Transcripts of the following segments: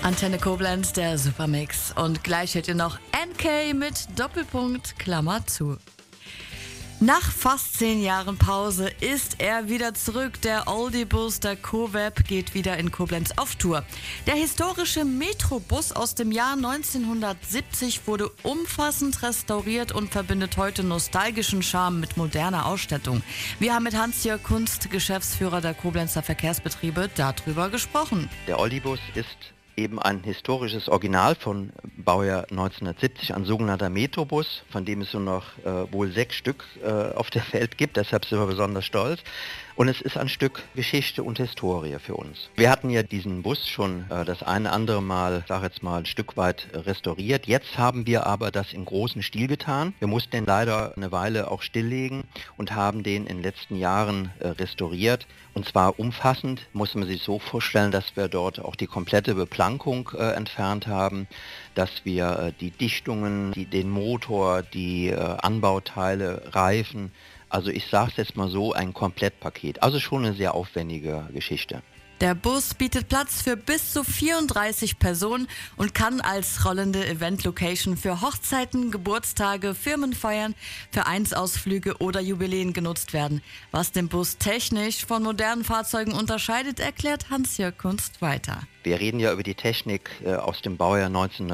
Antenne Koblenz, der Supermix. Und gleich hört ihr noch NK mit Doppelpunkt, Klammer zu. Nach fast 10 Jahren Pause ist er wieder zurück. Der Oldie-Bus der CoWeb geht wieder in Koblenz auf Tour. Der historische Metrobus aus dem Jahr 1970 wurde umfassend restauriert und verbindet heute nostalgischen Charme mit moderner Ausstattung. Wir haben mit Hans-Jörg Kunst, Geschäftsführer der Koblenzer Verkehrsbetriebe, darüber gesprochen. Der Oldie-Bus ist eben ein historisches Original von Baujahr 1970, ein sogenannter Metrobus, von dem es nur noch wohl 6 Stück auf der Welt gibt, deshalb sind wir besonders stolz. Und es ist ein Stück Geschichte und Historie für uns. Wir hatten ja diesen Bus schon das eine andere Mal, ein Stück weit restauriert. Jetzt haben wir aber das in großem Stil getan. Wir mussten den leider eine Weile auch stilllegen und haben den in den letzten Jahren restauriert. Und zwar umfassend, muss man sich so vorstellen, dass wir dort auch die komplette Beplankung entfernt haben, dass wir die Dichtungen, den Motor, die Anbauteile, Reifen, also ich sage es jetzt mal so, ein Komplettpaket. Also schon eine sehr aufwendige Geschichte. Der Bus bietet Platz für bis zu 34 Personen und kann als rollende Event-Location für Hochzeiten, Geburtstage, Firmenfeiern, Vereinsausflüge oder Jubiläen genutzt werden. Was den Bus technisch von modernen Fahrzeugen unterscheidet, erklärt Hans-Jörg Kunst weiter. Wir reden ja über die Technik aus dem Baujahr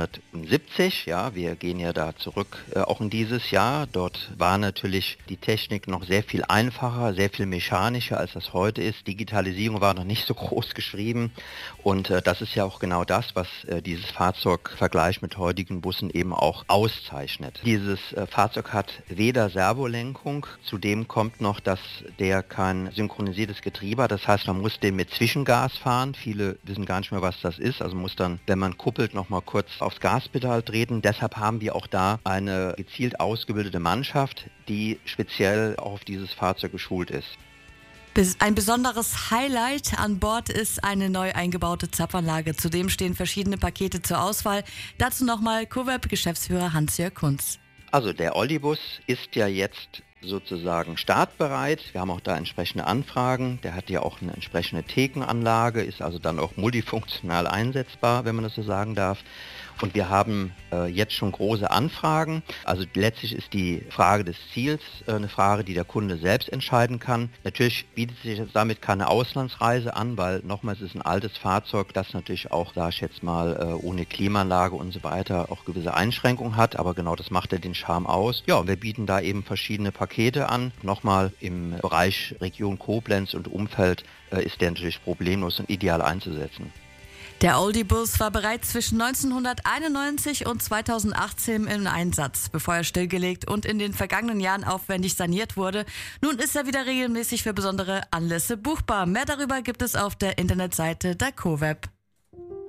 1970. Ja, wir gehen ja da zurück, auch in dieses Jahr. Dort war natürlich die Technik noch sehr viel einfacher, sehr viel mechanischer, als das heute ist. Digitalisierung war noch nicht so groß geschrieben. Und das ist ja auch genau das, was dieses Fahrzeugvergleich mit heutigen Bussen eben auch auszeichnet. Dieses Fahrzeug hat weder Servolenkung, zudem kommt noch, dass der kein synchronisiertes Getriebe hat. Das heißt, man muss den mit Zwischengas fahren. Viele wissen gar nicht mehr, was das ist. Also muss dann, wenn man kuppelt, nochmal kurz aufs Gaspedal treten. Deshalb haben wir auch da eine gezielt ausgebildete Mannschaft, die speziell auch auf dieses Fahrzeug geschult ist. Ein besonderes Highlight an Bord ist eine neu eingebaute Zapfanlage. Zudem stehen verschiedene Pakete zur Auswahl. Dazu nochmal CoWeb-Geschäftsführer Hans-Jörg Kunz. Also der Oldie-Bus ist ja jetzt sozusagen startbereit. Wir haben auch da entsprechende Anfragen. Der hat ja auch eine entsprechende Thekenanlage, ist also dann auch multifunktional einsetzbar, wenn man das so sagen darf. Und wir haben jetzt schon große Anfragen. Also letztlich ist die Frage des Ziels eine Frage, die der Kunde selbst entscheiden kann. Natürlich bietet sich damit keine Auslandsreise an, weil nochmals ist ein altes Fahrzeug, das natürlich auch, sage ich jetzt mal, ohne Klimaanlage und so weiter auch gewisse Einschränkungen hat. Aber genau das macht ja den Charme aus. Ja, und wir bieten da eben verschiedene Pakete an. Nochmal im Bereich Region Koblenz und Umfeld ist der natürlich problemlos und ideal einzusetzen. Der Oldie-Bus war bereits zwischen 1991 und 2018 im Einsatz, bevor er stillgelegt und in den vergangenen Jahren aufwendig saniert wurde. Nun ist er wieder regelmäßig für besondere Anlässe buchbar. Mehr darüber gibt es auf der Internetseite der CoWeb.